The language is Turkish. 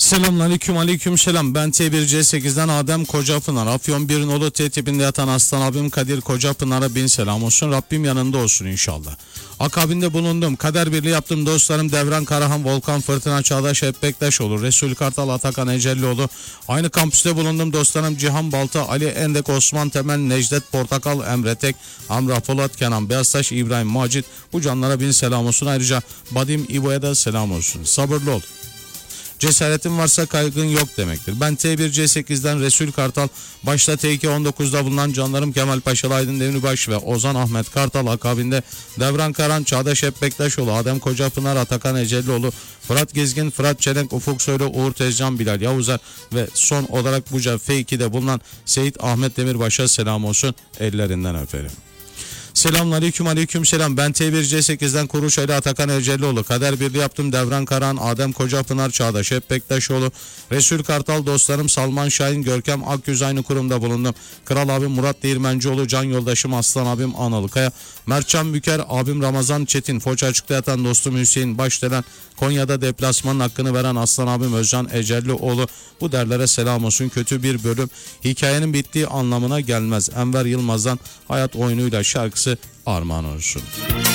Selamünaleyküm, aleyküm selam. Ben T1C8'den Adem Kocapınar. Afyon bir nolu T tipinde yatan aslan abim Kadir Kocapınar'a bin selam olsun. Rabbim yanında olsun inşallah. Akabinde bulundum. Kader birliği yaptım dostlarım. Devran Karahan, Volkan Fırtına, Çağdaş Hep Bektaşoğlu, Resul Kartal, Atakan Ecellioğlu. Aynı kampüste bulundum dostlarım. Cihan Balta, Ali Endek, Osman Temel, Necdet Portakal, Emre Tek, Amra Polat, Kenan Beyaztaş, İbrahim Macit. Bu canlara bin selam olsun. Ayrıca Badim İbo'ya da selam olsun. Sabırlı ol. Cesaretin varsa kaygın yok demektir. Ben T1C8'den Resul Kartal, başta T219'da bulunan canlarım Kemal Paşalı, Aydın Demirbaş ve Ozan Ahmet Kartal, akabinde Devran Karan, Çağdaş Hep Bektaşoğlu, Adem Kocapınar, Atakan Ecellioğlu, Fırat Gezgin, Fırat Çelenk, Ufuk Soylu, Uğur Tezcan, Bilal Yavuzer ve son olarak Buca F2'de bulunan Seyit Ahmet Demirbaş'a selam olsun. Ellerinden öperim. Selamünaleyküm, aleyküm selam. Ben T1C8'den Kuruşaylı, Atakan Ecellioğlu. Kader birliği yaptım. Devran Karan, Adem Kocapınar, Çağdaş Hep Bektaşoğlu, Resul Kartal, dostlarım Salman Şahin, Görkem Akgüz, aynı kurumda bulundum. Kral abim Murat Değirmencioğlu, can yoldaşım Aslan abim Analı Kaya, Mertcan Büker, abim Ramazan Çetin, Foç açıkta yatan dostum Hüseyin Başdelen, Konya'da deplasmanın hakkını veren Aslan abim Özcan Ecellioğlu. Bu derlere selam olsun. Kötü bir bölüm hikayenin bittiği anlamına gelmez. Enver Yılmaz'dan Hayat Oyunuyla şarkısı armağan olsun.